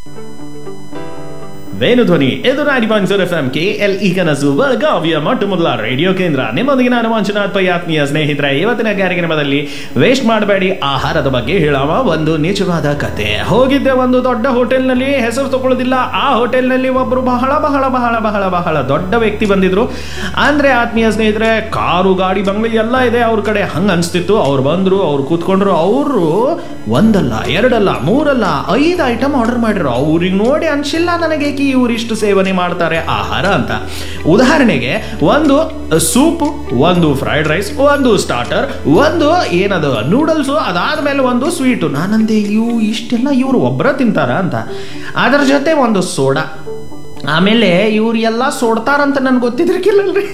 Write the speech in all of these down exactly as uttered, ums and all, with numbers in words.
ವೇಣುಧ್ವನಿ ಇದು ninety point four F M K L ಈ ಕನಸು ಬೆಳಗಾವಿಯ ಮೊಟ್ಟ ಮೊದಲ ರೇಡಿಯೋ ಕೇಂದ್ರ. ನಿಮ್ಮೊಂದಿಗೆ ನಾನು ಮಂಜುನಾಥ್ ಪೈ, ಆತ್ಮೀಯ ಸ್ನೇಹಿತರೆ. ಇವತ್ತಿನ ಕಾರ್ಯಕ್ರಮದಲ್ಲಿ ವೇಸ್ಟ್ ಮಾಡಬೇಡಿ ಆಹಾರದ ಬಗ್ಗೆ ಹೇಳುವ ಒಂದು ನಿಜವಾದ ಕತೆ. ಹೋಗಿದ್ದೆ ಒಂದು ದೊಡ್ಡ ಹೋಟೆಲ್ನಲ್ಲಿ, ಹೆಸರು ತಗೊಳ್ಳೋದಿಲ್ಲ. ಆ ಹೋಟೆಲ್ನಲ್ಲಿ ಒಬ್ಬರು ಬಹಳ ಬಹಳ ಬಹಳ ಬಹಳ ಬಹಳ ದೊಡ್ಡ ವ್ಯಕ್ತಿ ಬಂದಿದ್ರು. ಅಂದ್ರೆ ಆತ್ಮೀಯ ಸ್ನೇಹಿತರೆ, ಕಾರು ಗಾಡಿ ಬಂಗ್ಲೆ ಎಲ್ಲ ಇದೆ ಅವ್ರ ಕಡೆ, ಹಂಗ ಅನ್ಸ್ತಿತ್ತು. ಅವ್ರು ಬಂದ್ರು, ಅವ್ರು ಕೂತ್ಕೊಂಡ್ರು. ಅವರು ಒಂದಲ್ಲ ಎರಡಲ್ಲ ಮೂರಲ್ಲ ಐದು ಐಟಮ್ ಆರ್ಡರ್ ಮಾಡಿದ್ರು. ಅವ್ರಿಗೆ ನೋಡಿ ಅನ್ಸಿಲ್ಲ ನನಗೆ ಇವರಿಷ್ಟು ಸೇವನೆ ಮಾಡ್ತಾರೆ ಆಹಾರ ಅಂತ. ಉದಾಹರಣೆಗೆ ಒಂದು ಸೂಪ್, ಒಂದು ಫ್ರೈಡ್ ರೈಸ್, ಒಂದು ಸ್ಟಾರ್ಟರ್, ಒಂದು ಏನದು ನೂಡಲ್ಸು, ಅದಾದ್ಮೇಲೆ ಒಂದು ಸ್ವೀಟು. ನಾನಂದೆ ಇವು ಇಷ್ಟೆಲ್ಲ ಇವರು ಒಬ್ಬರ ತಿಂತಾರ ಅಂತ. ಅದರ ಜೊತೆ ಒಂದು ಸೋಡಾ. ಆಮೇಲೆ ಇವ್ರು ಎಲ್ಲ ಸೋಡ್ತಾರಂತ ನನ್ಗೆ ಗೊತ್ತಿದ್ರಕ್ಕಿಲ್ಲಲ್ರಿ.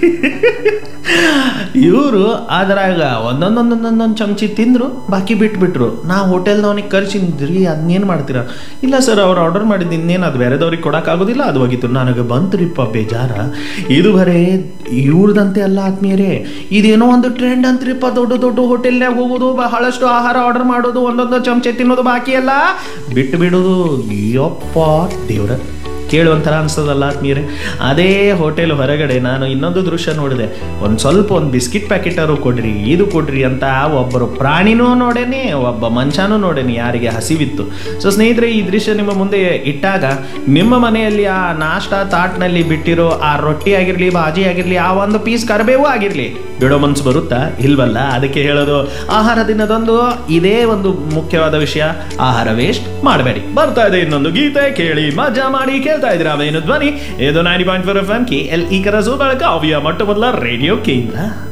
ಇವರು ಅದ್ರಾಗ ಒಂದೊಂದೊಂದೊಂದೊಂದೊಂದು ಚಮಚಿ ತಿಂದ್ರು, ಬಾಕಿ ಬಿಟ್ಬಿಟ್ರು. ನಾ ಹೋಟೆಲ್ನವನಿಗೆ ಖರ್ಚಿದ್ರಿ ಅದನ್ನೇನು ಮಾಡ್ತೀರಾ? ಇಲ್ಲ ಸರ್, ಅವ್ರು ಆರ್ಡರ್ ಮಾಡಿದ್ದು ಇನ್ನೇನು ಅದು ಬೇರೆದವ್ರಿಗೆ ಕೊಡೋಕ್ಕಾಗೋದಿಲ್ಲ, ಅದು ಹೋಗಿತ್ತು. ನನಗೆ ಬಂತುರಿಪ್ಪ ಬೇಜಾರ. ಇದು ಬರೇ ಇವ್ರದಂತೆ ಅಲ್ಲ ಆತ್ಮೀಯರೇ, ಇದೇನೋ ಒಂದು ಟ್ರೆಂಡ್ ಅಂತ್ರಿಪ್ಪ. ದೊಡ್ಡ ದೊಡ್ಡ ಹೋಟೆಲ್ನಾಗ ಹೋಗೋದು, ಬಹಳಷ್ಟು ಆಹಾರ ಆರ್ಡರ್ ಮಾಡೋದು, ಒಂದೊಂದು ಚಮಚೆ ತಿನ್ನೋದು, ಬಾಕಿ ಎಲ್ಲ ಬಿಟ್ಟು ಬಿಡೋದು. ಯಪ್ಪ ದೇವ್ರ, ಕೇಳುವಂಥರ ಅನ್ಸೋದಲ್ಲ ಆತ್ಮೀಯರೇ. ಅದೇ ಹೋಟೆಲ್ ಹೊರಗಡೆ ನಾನು ಇನ್ನೊಂದು ದೃಶ್ಯ ನೋಡಿದೆ. ಒಂದು ಸ್ವಲ್ಪ ಒಂದು ಬಿಸ್ಕಿಟ್ ಪ್ಯಾಕೆಟರು ಕೊಡ್ರಿ, ಇದು ಕೊಡ್ರಿ ಅಂತ ಒಬ್ಬರು ಪ್ರಾಣಿನೂ ನೋಡೇನಿ, ಒಬ್ಬ ಮನುಷ್ಯನೂ ನೋಡೇನಿ, ಯಾರಿಗೆ ಹಸಿವಿತ್ತು. ಸೊ ಸ್ನೇಹಿತರೆ, ಈ ದೃಶ್ಯ ನಿಮ್ಮ ಮುಂದೆ ಇಟ್ಟಾಗ ನಿಮ್ಮ ಮನೆಯಲ್ಲಿ ಆ ನಾಷ್ಟಾ ತಾಟ್ನಲ್ಲಿ ಬಿಟ್ಟಿರೋ ಆ ರೊಟ್ಟಿ ಆಗಿರಲಿ, ಬಾಜಿ ಆಗಿರಲಿ, ಆ ಒಂದು ಪೀಸ್ ಕರಿಬೇವು ಆಗಿರಲಿ, ಬಿಡೋ ಮನ್ಸು ಬರುತ್ತಾ? ಇಲ್ವಲ್ಲ. ಅದಕ್ಕೆ ಹೇಳೋದು ಆಹಾರ ದಿನದಂದು ಇದೇ ಒಂದು ಮುಖ್ಯವಾದ ವಿಷಯ, ಆಹಾರ ವೇಸ್ಟ್ ಮಾಡಬೇಡಿ. ಬರ್ತಾ ಇದೆ ಇನ್ನೊಂದು ಗೀತೆ, ಕೇಳಿ ಮಜಾ ಮಾಡಿ. ಕೇಳ್ತಾ ಇದ್ದೀರಾ ವೇಣು ಧ್ವನಿ, ಇದು ninety point four F M K L ಈ ಕನಸು ಬೆಳಗಾವಿಯ ಮೊಟ್ಟ ಮೊದಲ ರೇಡಿಯೋ ಕೇಂದ್ರ.